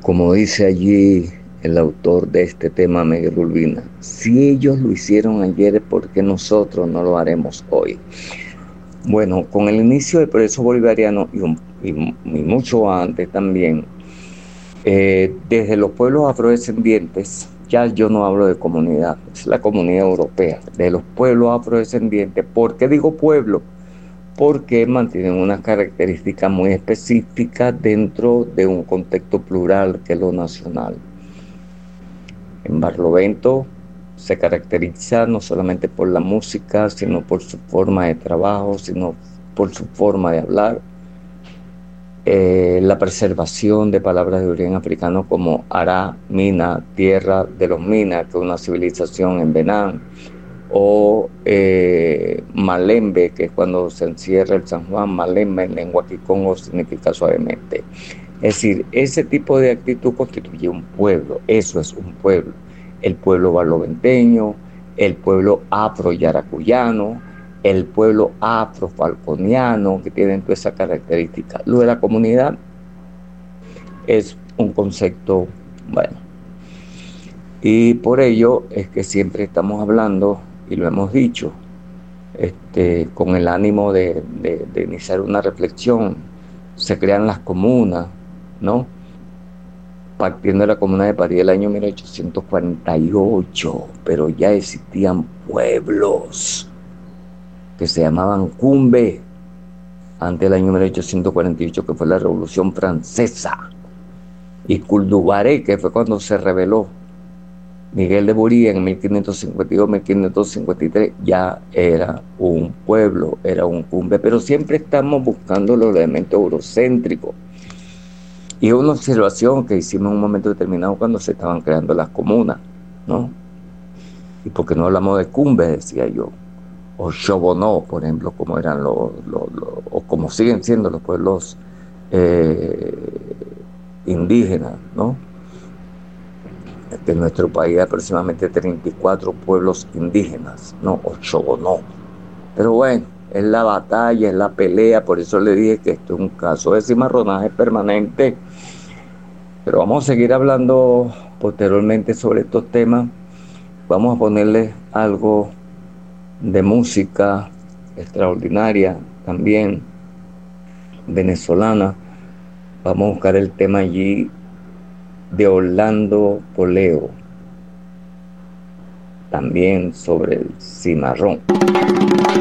Como dice allí el autor de este tema, Miguel Urbina, si ellos lo hicieron ayer, ¿por qué nosotros no lo haremos hoy? Bueno, con el inicio del proceso bolivariano y mucho antes también, desde los pueblos afrodescendientes, ya yo no hablo de comunidad, es la comunidad europea, de los pueblos afrodescendientes. ¿Por qué digo pueblo? Porque mantienen unas características muy específicas dentro de un contexto plural que es lo nacional. En Barlovento se caracteriza no solamente por la música, sino por su forma de trabajo, sino por su forma de hablar, la preservación de palabras de origen africano como Ara, Mina, tierra de los Minas, que es una civilización en Benán, o Malembe, que es cuando se encierra el San Juan. Malembe en lengua kikongo significa suavemente. Es decir, ese tipo de actitud constituye un pueblo, eso es un pueblo. El pueblo barloventeño, el pueblo afro-yaracuyano, el pueblo afro-falconiano, que tienen toda esa característica. Lo de la comunidad es un concepto, bueno, y por ello es que siempre estamos hablando, y lo hemos dicho, con el ánimo de iniciar una reflexión. Se crean las comunas, ¿no? Partiendo de la Comuna de París del año 1848, pero ya existían pueblos que se llamaban Cumbe antes del año 1848, que fue la Revolución Francesa, y Culdubaré, que fue cuando se rebeló Miguel de Borí en 1552-1553, ya era un pueblo, era un Cumbe, pero siempre estamos buscando los elementos eurocéntricos. Y es una observación que hicimos en un momento determinado cuando se estaban creando las comunas, ¿no? ¿Y por qué no hablamos de Cumbe? Decía yo. O Shogonó, por ejemplo, como eran o como siguen siendo los pueblos eh, indígenas, ¿no? En nuestro país hay aproximadamente 34 pueblos indígenas, ¿no? O Shogonó. Pero bueno, es la batalla, es la pelea, por eso le dije que esto es un caso de cimarronaje permanente. Pero vamos a seguir hablando posteriormente sobre estos temas. Vamos a ponerle algo de música extraordinaria también, venezolana. Vamos a buscar el tema allí de Orlando Poleo, también sobre el cimarrón.